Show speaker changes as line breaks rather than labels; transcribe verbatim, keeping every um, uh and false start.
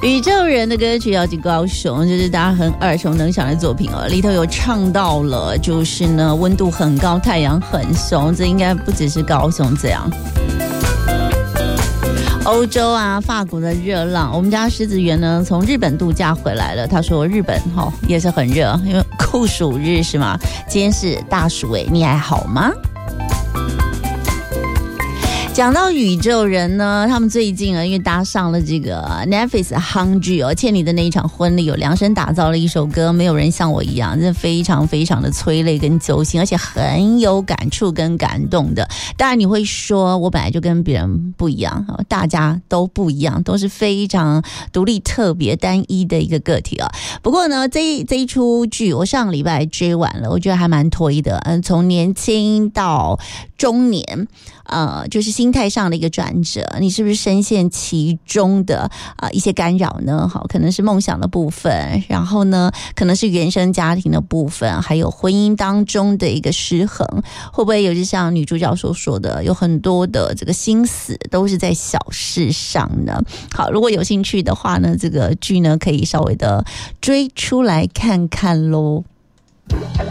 宇宙人的歌曲要去高雄，这是大家很耳熟能详的作品哦。里头有唱到了，就是呢温度很高，太阳很凶，这应该不只是高雄这样。欧洲啊，法国的热浪，我们家狮子园呢从日本度假回来了。他说日本哈、哦、也是很热，因为酷暑日是吗？今天是大暑诶，你还好吗？讲到宇宙人呢，他们最近啊，因为搭上了这个 Netflix 韩剧哦，倩妮的那一场婚礼，有量身打造了一首歌，没有人像我一样，真的非常非常的催泪跟揪心，而且很有感触跟感动的。当然你会说，我本来就跟别人不一样，大家都不一样，都是非常独立、特别、单一的一个个体啊。不过呢，这一这一出剧，我上个礼拜追完了，我觉得还蛮推的。嗯，从年轻到中年，呃，就是心态上的一个转折，你是不是深陷其中的啊、呃、一些干扰呢？好，可能是梦想的部分，然后呢，可能是原生家庭的部分，还有婚姻当中的一个失衡，会不会有就像女主角所说的，有很多的这个心思都是在小事上呢？好，如果有兴趣的话呢，这个剧呢可以稍微的追出来看看咯。